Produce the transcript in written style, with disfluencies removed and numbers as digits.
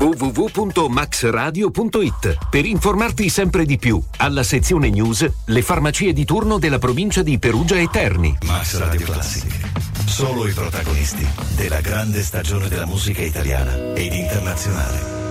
www.maxradio.it per informarti sempre di più. Alla sezione news, le farmacie di turno della provincia di Perugia e Terni. Max Radio Classic. Solo i protagonisti della grande stagione della musica italiana ed internazionale.